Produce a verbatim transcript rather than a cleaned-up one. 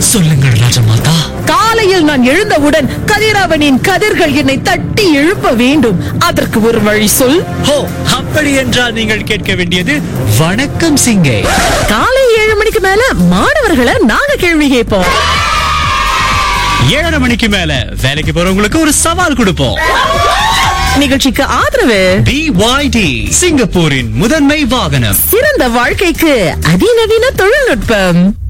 சொல்லுங்கள் ராஜமாதா. காலையில் நான் எழுந்தவுடன் கதிரவனின் கதிர்கள் என்னை தட்டி எழுப்ப வேண்டும். அதற்கு ஒரு வழி சொல். ஹோ, அப்படி என்றால் நீங்கள் கேட்க வேண்டியது வணக்கம் சிங்கே. காலை ஏழு மணிக்கு மேல மாணவர்களை நாங்க கேள்வி கேட்போம். ஏழரை மணிக்கு மேல வேலைக்கு போறவங்களுக்கு ஒரு சவால் கொடுப்போம். நிகழ்ச்சிக்கு ஆதரவு பி ஒய் டி, சிங்கப்பூரின் முதன்மை வாகனம். சிறந்த வாழ்க்கைக்கு அதிநவீன தொழில்நுட்பம்.